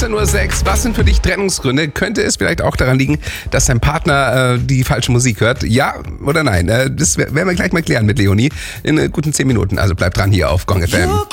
19:06 Uhr. Was sind für dich Trennungsgründe? Könnte es vielleicht auch daran liegen, dass dein Partner die falsche Musik hört? Ja oder nein? Das werden wir gleich mal klären mit Leonie in guten 10 Minuten. Also bleib dran hier auf Gong FM.